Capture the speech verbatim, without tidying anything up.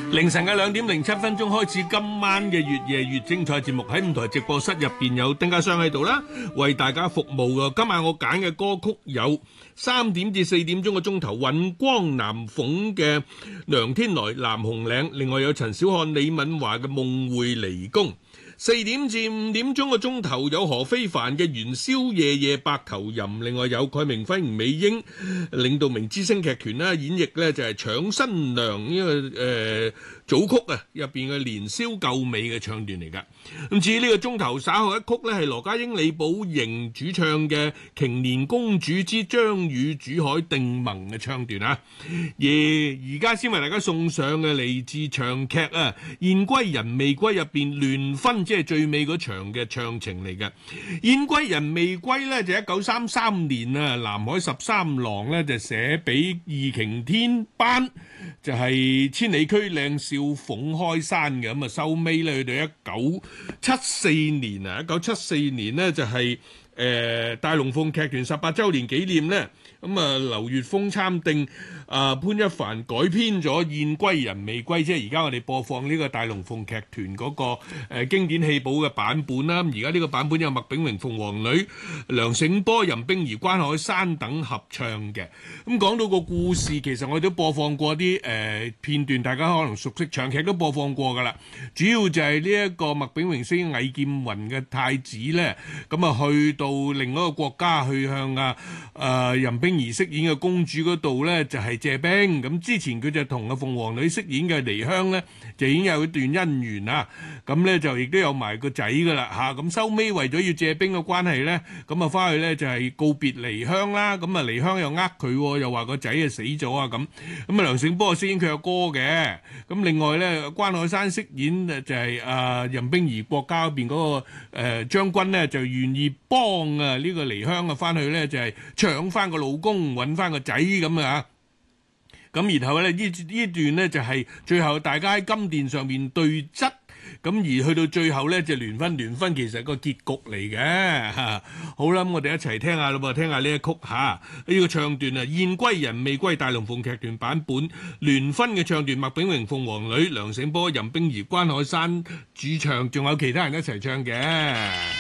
凌晨嘅兩點零七分鐘開始，今晚嘅越夜越精彩節目喺舞台直播室入邊有丁家雙喺度啦，為大家服務㗎。今晚我揀嘅歌曲有三點至四點鐘嘅鐘頭尹光南鳳嘅梁天來南紅嶺，另外有陳小漢李敏華嘅夢回離宮。四點至五點鐘嘅鐘頭有何非凡嘅元宵夜夜白頭吟，另外有蓋明輝吳美英領導明之星劇團啦，演繹呢就係搶新娘呢個誒組曲啊入邊嘅年宵夠美嘅唱段嚟㗎。咁至於呢個鐘頭稍後一曲呢係羅家英李寶瑩主唱嘅《瓊年公主之張與主海定盟》嘅唱段啊。而而家先為大家送上嘅嚟自長劇啊《燕歸人未歸》入邊聯婚，即係最尾嗰場嘅唱情嚟嘅。《燕歸人未歸》呢就一九三三年啊，南海十三郎呢就寫俾義瓊天班，就係、是、千里駒靚笑鳳開山嘅。咁啊收尾呢去到一九七四年啊，一九七四年呢就係、是、誒、呃、大龍鳳劇團十八週年紀念呢。咁啊劉月峰參定，啊潘一凡改編咗《燕歸人未歸》，即係而家我哋播放呢個大龍鳳劇團嗰、那個誒、呃、經典戲寶嘅版本啦。而家呢個版本有麥炳榮、鳳凰女、梁醒波、任冰兒、關海山等合唱嘅。咁講到個故事，其實我哋都播放過啲誒、呃、片段，大家可能熟悉，長劇都播放過㗎啦。主要就係呢一個麥炳榮飾演魏劍雲嘅太子咧，咁啊去到另一個國家去向啊誒、呃、任冰而飾演嘅公主嗰度呢，就係借兵。咁之前佢就同阿鳳凰女飾演嘅離香呢，就已經有一段姻緣啦。咁呢，就亦都有埋個仔噶啦嚇。咁收尾為咗要借兵嘅關係呢，咁啊翻去呢，就係告別離香啦。咁啊離香又呃佢，又話個仔啊死咗啊咁。咁啊梁醒波飾演佢阿哥嘅。咁另外呢，關海山飾演就係啊任冰兒國家嗰邊嗰個誒將軍呢，就願意幫啊呢個離香啊翻去呢，就係搶翻個老公揾翻個仔咁啊，咁然後咧呢呢段呢就係最後大家喺金殿上面對質，咁而去到最後呢就聯婚，聯婚其實係個結局嚟嘅嚇。好啦，咁我哋一齊聽下咯噃，聽下呢一曲嚇呢個唱段啊，《燕歸人未歸》大龍鳳劇團版本聯婚嘅唱段，麥炳榮、鳳凰女、梁醒波、任冰兒、關海山主唱，仲有其他人一齊唱嘅。